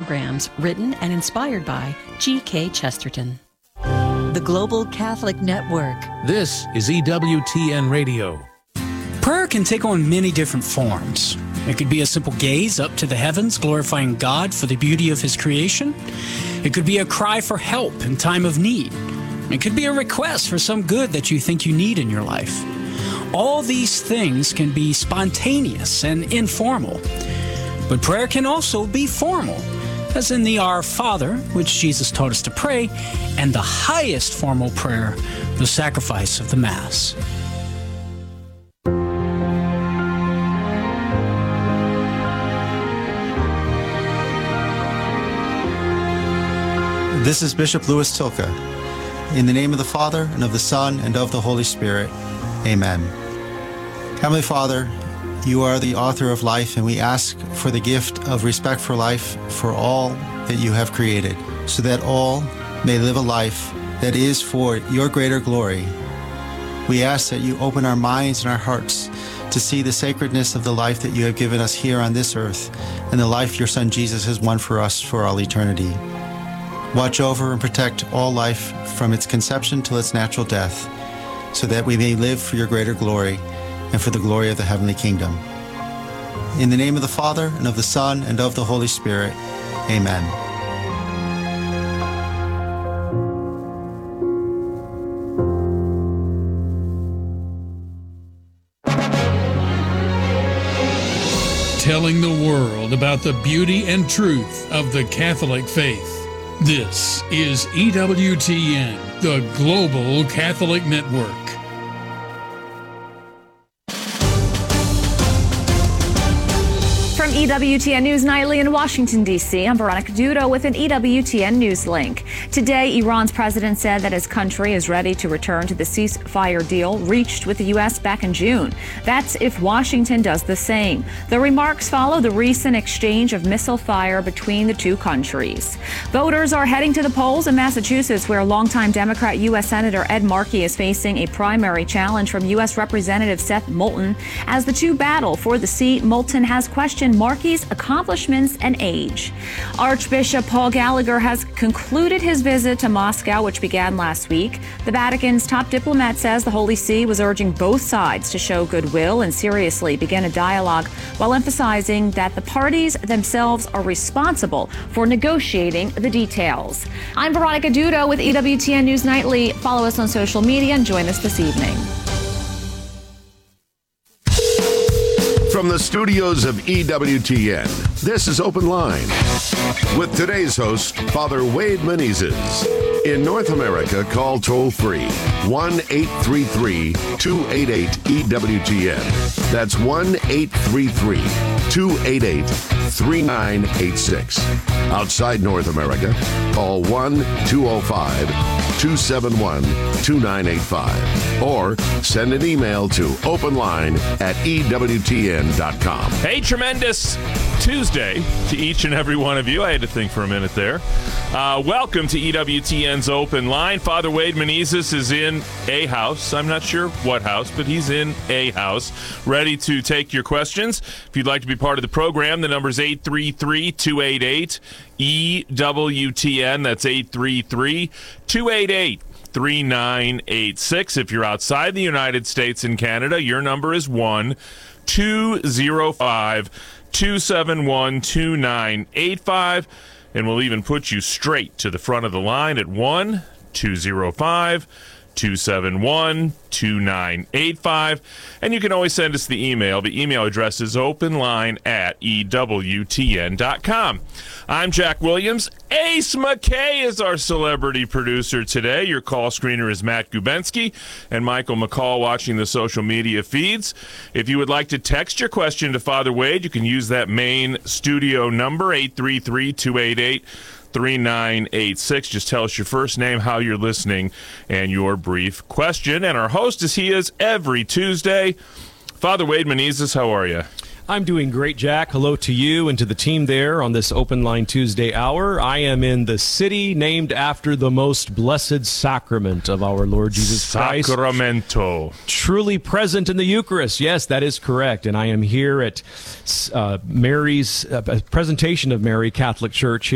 programs written and inspired by G.K. Chesterton. The Global Catholic Network. This is EWTN Radio. Prayer can take on many different forms. It could be a simple gaze up to the heavens, glorifying God for the beauty of His creation. It could be a cry for help in time of need. It could be a request for some good that you think you need in your life. All these things can be spontaneous and informal. But prayer can also be formal, as in the Our Father, which Jesus taught us to pray, and the highest formal prayer, the sacrifice of the Mass. This is Bishop Louis Tilka. In the name of the Father, and of the Son, and of the Holy Spirit. Amen. Heavenly Father, you are the author of life, and we ask for the gift of respect for life for all that you have created, so that all may live a life that is for your greater glory. We ask that you open our minds and our hearts to see the sacredness of the life that you have given us here on this earth, and the life your Son Jesus has won for us for all eternity. Watch over and protect all life from its conception till its natural death, so that we may live for your greater glory and for the glory of the heavenly kingdom. In the name of the Father, and of the Son, and of the Holy Spirit. Amen. Telling the world about the beauty and truth of the Catholic faith. This is EWTN, the Global Catholic Network. From EWTN News Nightly in Washington, D.C., I'm Veronica Dudo with an EWTN News link. Today, Iran's president said that his country is ready to return to the ceasefire deal reached with the U.S. back in June. That's if Washington does the same. The remarks follow the recent exchange of missile fire between the two countries. Voters are heading to the polls in Massachusetts, where longtime Democrat U.S. Senator Ed Markey is facing a primary challenge from U.S. Representative Seth Moulton. As the two battle for the seat, Moulton has questioned Markey's accomplishments and age. Archbishop Paul Gallagher has concluded his visit to Moscow, which began last week. The Vatican's top diplomat says the Holy See was urging both sides to show goodwill and seriously begin a dialogue, while emphasizing that the parties themselves are responsible for negotiating the details. I'm Veronica Dudo with EWTN News Nightly. Follow us on social media and join us this evening. From the studios of EWTN, this is Open Line with today's host, Father Wade Menezes. In North America, call toll-free 1-833-288-EWTN. That's 1-833-288-3986. Outside North America, call 1-205-271-2985. Or send an email to openline@EWTN.com. Hey, tremendous Tuesday to each and every one of you. I had to think for a minute there. Welcome to EWTN's Open Line. Father Wade Menezes is in a house. I'm not sure what house, but he's in a house, ready to take your questions. If you'd like to be part of the program, the number is 833-288-EWTN. That's 833-288-3986. If you're outside the United States and Canada, your number is 1-205-271-2985. And we'll even put you straight to the front of the line at 1-205-271-2985. And you can always send us the email. The email address is openline@EWTN.com. I'm Jack Williams. Ace McKay is our celebrity producer today. Your call screener is Matt Gubensky and Michael McCall watching the social media feeds. If you would like to text your question to Father Wade, you can use that main studio number, 833-288-3986. Just tell us your first name, how you're listening, and your brief question. And our host, as he is every Tuesday, Father Wade Menezes, how are you? I'm doing great, Jack. Hello to you and to the team there on this Open Line Tuesday hour. I am in the city named after the most blessed sacrament of our Lord Jesus Christ. Sacramento. Truly present in the Eucharist. Yes, that is correct. And I am here at Mary's presentation of Mary Catholic Church here